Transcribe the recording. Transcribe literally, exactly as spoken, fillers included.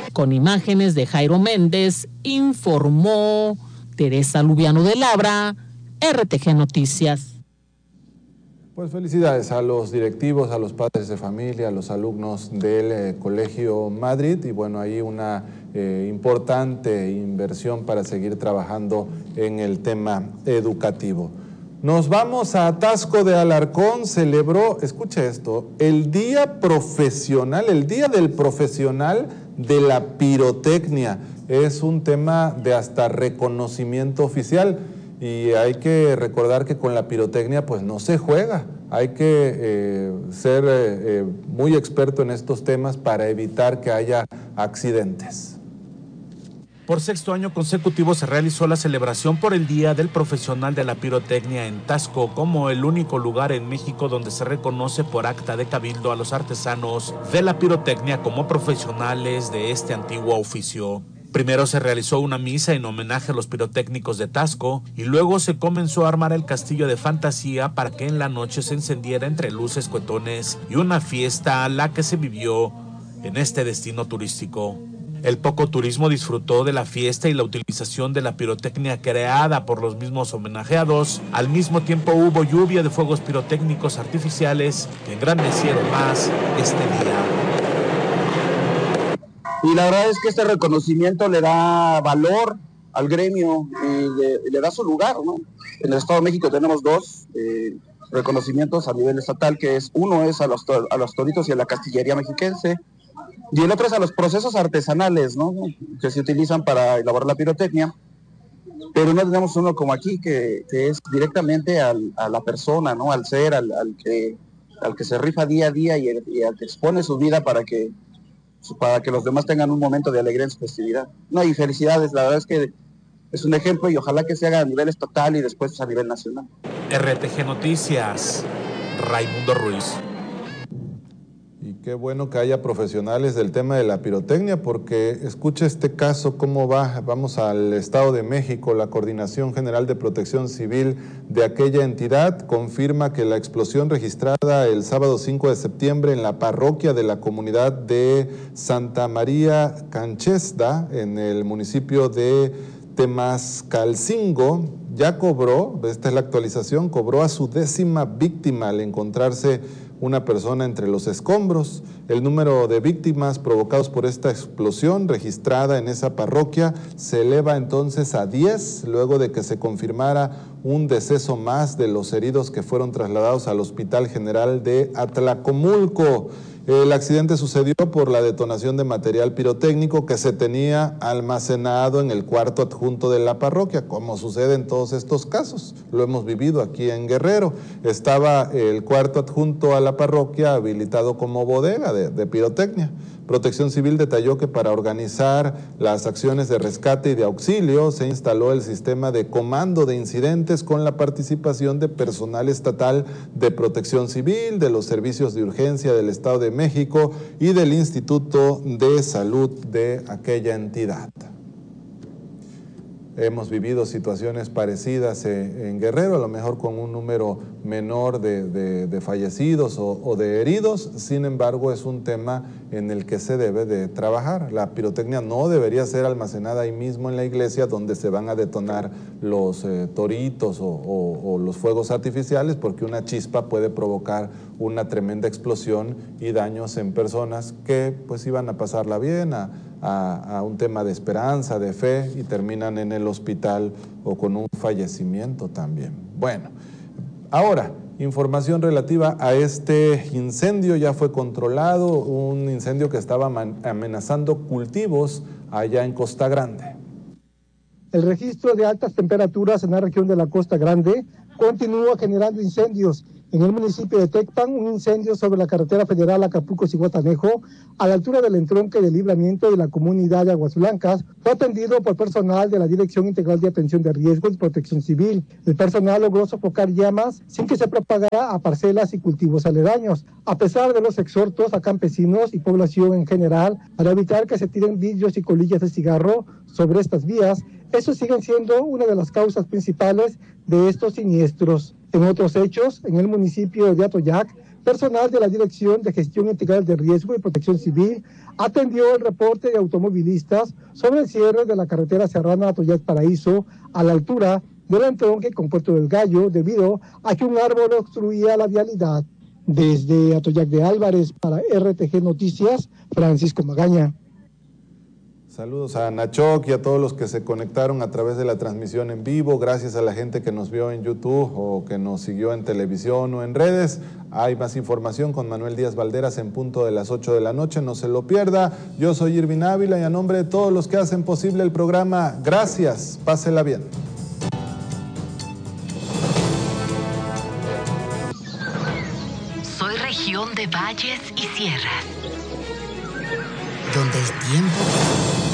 Con imágenes de Jairo Méndez, informó Teresa Lubiano de Labra, R T G Noticias. Pues felicidades a los directivos, a los padres de familia, a los alumnos del eh, Colegio Madrid, y bueno, ahí una eh, importante inversión para seguir trabajando en el tema educativo. Nos vamos a Taxco de Alarcón. Celebró, escucha esto, el Día Profesional, el Día del Profesional de la Pirotecnia. Es un tema de hasta reconocimiento oficial. Y hay que recordar que con la pirotecnia pues no se juega, hay que eh, ser eh, eh, muy experto en estos temas para evitar que haya accidentes. Por sexto año consecutivo se realizó la celebración por el Día del Profesional de la Pirotecnia en Taxco, como el único lugar en México donde se reconoce por acta de cabildo a los artesanos de la pirotecnia como profesionales de este antiguo oficio. Primero se realizó una misa en homenaje a los pirotécnicos de Taxco y luego se comenzó a armar el castillo de fantasía para que en la noche se encendiera entre luces, cuetones y una fiesta a la que se vivió en este destino turístico. El poco turismo disfrutó de la fiesta y la utilización de la pirotecnia creada por los mismos homenajeados. Al mismo tiempo hubo lluvia de fuegos pirotécnicos artificiales que engrandecieron más este día. Y la verdad es que este reconocimiento le da valor al gremio y le, le da su lugar, ¿no? En el Estado de México tenemos dos eh, reconocimientos a nivel estatal, que es uno es a los, a los toritos y a la castillería mexiquense, y el otro es a los procesos artesanales, ¿no? Que se utilizan para elaborar la pirotecnia, pero no tenemos uno como aquí, que, que es directamente al, a la persona, ¿no? Al ser, al, al, que, al que se rifa día a día y, el, y al que expone su vida para que para que los demás tengan un momento de alegría en su festividad. No, y felicidades, la verdad es que es un ejemplo y ojalá que se haga a nivel estatal y después a nivel nacional. R T G Noticias, Raimundo Ruiz. Y qué bueno que haya profesionales del tema de la pirotecnia, porque escucha este caso, cómo va. Vamos al Estado de México. La Coordinación General de Protección Civil de aquella entidad confirma que la explosión registrada el sábado cinco de septiembre en la parroquia de la comunidad de Santa María Canchesda, en el municipio de Temascalcingo, ya cobró, esta es la actualización, cobró a su décima víctima al encontrarse una persona entre los escombros. El número de víctimas provocados por esta explosión registrada en esa parroquia se eleva entonces a diez, luego de que se confirmara un deceso más de los heridos que fueron trasladados al Hospital General de Atlacomulco. El accidente sucedió por la detonación de material pirotécnico que se tenía almacenado en el cuarto adjunto de la parroquia, como sucede en todos estos casos. Lo hemos vivido aquí en Guerrero. Estaba el cuarto adjunto a la parroquia habilitado como bodega de, de pirotecnia. Protección Civil detalló que para organizar las acciones de rescate y de auxilio se instaló el sistema de comando de incidentes con la participación de personal estatal de Protección Civil, de los servicios de urgencia del Estado de México y del Instituto de Salud de aquella entidad. Hemos vivido situaciones parecidas en Guerrero, a lo mejor con un número menor de, de, de fallecidos o, o de heridos. Sin embargo, es un tema en el que se debe de trabajar. La pirotecnia no debería ser almacenada ahí mismo en la iglesia donde se van a detonar los eh, toritos o, o, o los fuegos artificiales, porque una chispa puede provocar una tremenda explosión y daños en personas que pues iban a pasarla bien, a, a, a un tema de esperanza, de fe, y terminan en el hospital o con un fallecimiento también. Bueno, ahora, información relativa a este incendio. Ya fue controlado, un incendio que estaba amenazando cultivos allá en Costa Grande. El registro de altas temperaturas en la región de la Costa Grande continúa generando incendios. En el municipio de Tecpan, un incendio sobre la carretera federal Acapulco-Zihuatanejo, a la altura del entronque de libramiento de la comunidad de Aguas Blancas, fue atendido por personal de la Dirección Integral de Atención de Riesgos y Protección Civil. El personal logró sofocar llamas sin que se propagara a parcelas y cultivos aledaños, a pesar de los exhortos a campesinos y población en general para evitar que se tiren vidrios y colillas de cigarro sobre estas vías. Esos siguen siendo una de las causas principales de estos siniestros. En otros hechos, en el municipio de Atoyac, Personal de la Dirección de Gestión Integral de Riesgo y Protección Civil atendió el reporte de automovilistas sobre el cierre de la carretera serrana Atoyac Paraíso a la altura del entronque con Puerto del Gallo debido a que un árbol obstruía la vialidad. Desde Atoyac de Álvarez para R T G Noticias, Francisco Magaña. Saludos a Nachoc y a todos los que se conectaron a través de la transmisión en vivo. Gracias a la gente que nos vio en YouTube o que nos siguió en televisión o en redes. Hay más información con Manuel Díaz Valderas en punto de las ocho de la noche. No se lo pierda. Yo soy Irvin Ávila y a nombre de todos los que hacen posible el programa, gracias. Pásela bien. Soy región de valles y sierras, donde el tiempo